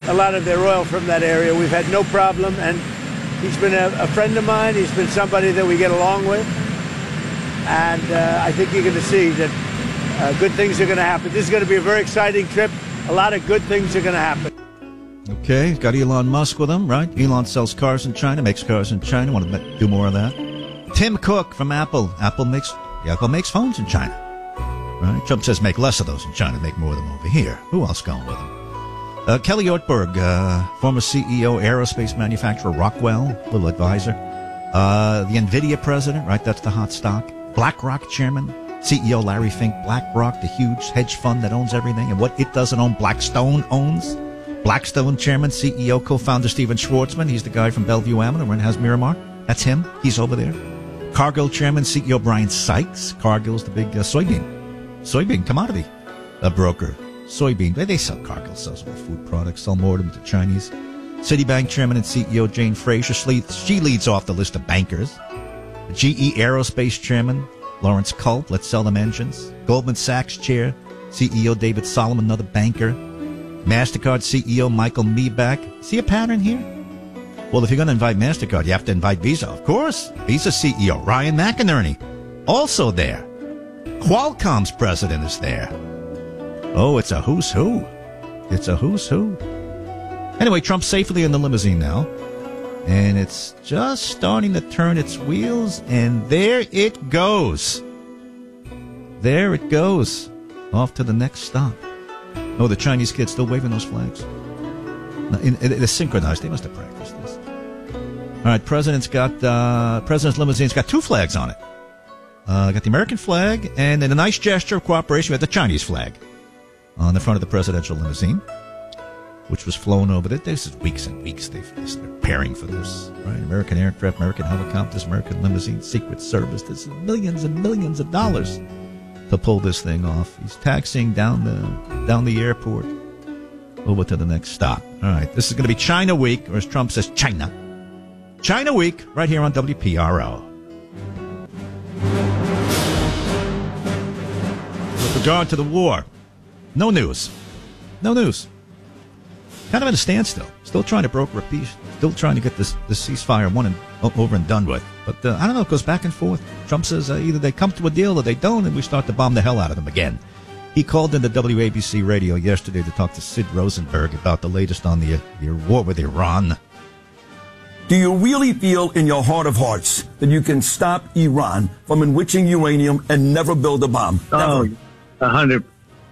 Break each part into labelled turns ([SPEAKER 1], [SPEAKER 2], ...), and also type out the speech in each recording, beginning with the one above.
[SPEAKER 1] a lot of their oil from that area. We've had no problem, and he's been a friend of mine. He's been somebody that we get along with, and I think you're going to see that good things are going to happen. This is going to be a very exciting trip. A lot of good things are going to happen.
[SPEAKER 2] Okay, got Elon Musk with him, right? Elon sells cars in China, makes cars in China. Want to do more of that? Tim Cook from Apple. Apple makes phones in China, right? Trump says make less of those in China, make more of them over here. Who else going with him? Kelly Ortberg, former CEO, aerospace manufacturer Rockwell, little advisor. The NVIDIA president, right? That's the hot stock. BlackRock chairman, CEO Larry Fink. BlackRock, the huge hedge fund that owns everything, and what it doesn't own, Blackstone owns. Blackstone chairman, CEO, co-founder Steven Schwartzman. He's the guy from Bellevue Avenue and has Miramar. That's him. He's over there. Cargill chairman, CEO Brian Sykes. Cargill's the big soybean commodity broker. Soybean. They sell Cargill, sells more food products, sell more of them to Chinese. Citibank chairman and CEO Jane Fraser. She leads off the list of bankers. GE Aerospace chairman Lawrence Culp. Let's sell them engines. Goldman Sachs chair, CEO David Solomon, another banker. MasterCard CEO Michael Miebach. See a pattern here? Well, if you're going to invite MasterCard, you have to invite Visa. Of course. Visa CEO Ryan McInerney, also there. Qualcomm's president is there. Oh, it's a who's who. It's a who's who. Anyway, Trump's safely in the limousine now. And it's just starting to turn its wheels, and there it goes. There it goes. Off to the next stop. Oh, the Chinese kids still waving those flags. They're synchronized. They must have practiced this. All right, president's limousine's got two flags on it. Got the American flag, and in a nice gesture of cooperation, we had the Chinese flag on the front of the presidential limousine, which was flown over there. This is weeks and weeks they've been preparing for this, right? American aircraft, American helicopters, American limousine, Secret Service. This is millions and millions of dollars to pull this thing off. He's taxiing down the airport over to the next stop. All right, this is going to be China Week, or as Trump says, China Week, right here on WPRO. With regard to the war, no news. Kind of at a standstill. Still trying to broker a peace. Still trying to get this ceasefire over and done with. But I don't know. It goes back and forth. Trump says either they come to a deal or they don't, and we start to bomb the hell out of them again. He called into WABC radio yesterday to talk to Sid Rosenberg about the latest on the war with Iran.
[SPEAKER 3] Do you really feel in your heart of hearts that you can stop Iran from enriching uranium and never build a bomb?
[SPEAKER 4] Oh, 100%.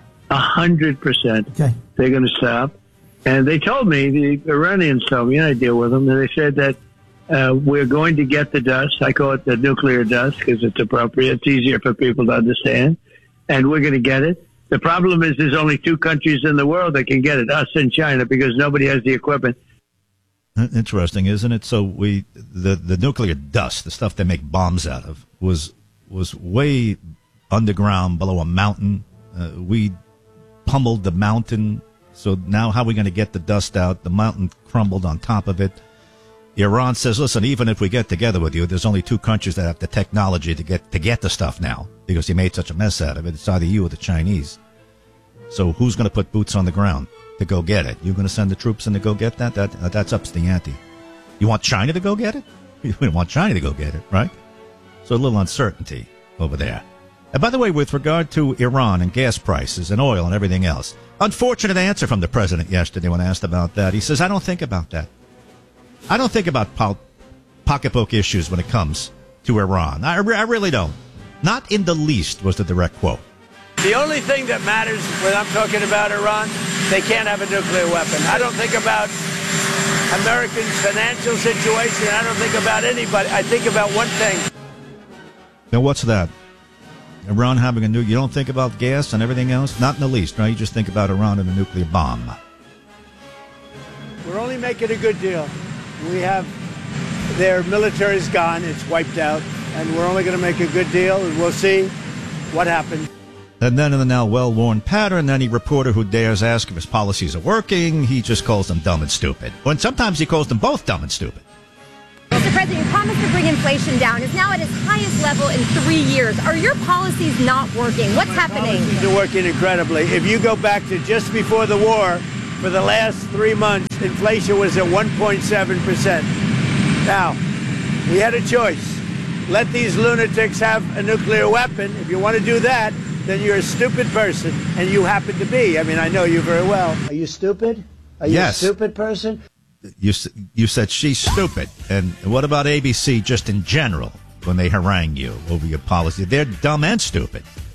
[SPEAKER 3] Okay.
[SPEAKER 4] They're going to stop. And they told me, the Iranians told me, and I deal with them, and they said that we're going to get the dust. I call it the nuclear dust because it's appropriate. It's easier for people to understand. And we're going to get it. The problem is there's only two countries in the world that can get it, us and China, because nobody has the equipment.
[SPEAKER 2] Interesting, isn't it? So the nuclear dust, the stuff they make bombs out of, was way underground below a mountain. We pummeled the mountain. So now how are we going to get the dust out? The mountain crumbled on top of it. Iran says, listen, even if we get together with you, there's only two countries that have the technology to get the stuff now because you made such a mess out of it. It's either you or the Chinese. So who's going to put boots on the ground to go get it? You going to send the troops in to go get that? That's up to the ante. You want China to go get it? You don't want China to go get it, right? So a little uncertainty over there. And by the way, with regard to Iran and gas prices and oil and everything else, unfortunate answer from the president yesterday when asked about that. He says, I don't think about that. I don't think about pocketbook issues when it comes to Iran. I really don't. Not in the least, was the direct quote.
[SPEAKER 1] The only thing that matters when I'm talking about Iran, they can't have a nuclear weapon. I don't think about Americans' financial situation. I don't think about anybody. I think about one thing.
[SPEAKER 2] Now, what's that? Iran having a you don't think about gas and everything else? Not in the least, right? You just think about Iran and a nuclear bomb.
[SPEAKER 1] We're only making a good deal. We have their military's gone. It's wiped out. And we're only going to make a good deal, and we'll see what happens.
[SPEAKER 2] And then in the now well-worn pattern, any reporter who dares ask if his policies are working, he just calls them dumb and stupid. When sometimes he calls them both dumb and stupid.
[SPEAKER 5] Mr. President, your promise to bring inflation down is now at its highest level in 3 years. Are your policies not working? What's happening?
[SPEAKER 1] Policies are working incredibly. If you go back to just before the war, for the last 3 months, inflation was at 1.7%. Now, we had a choice. Let these lunatics have a nuclear weapon. If you want to do that, then you're a stupid person, and you happen to be. I mean, I know you very well. Are you stupid? Are you
[SPEAKER 2] Yes.
[SPEAKER 1] a stupid person?
[SPEAKER 2] You said she's stupid. And what about ABC just in general when they harangue you over your policy? They're dumb and stupid.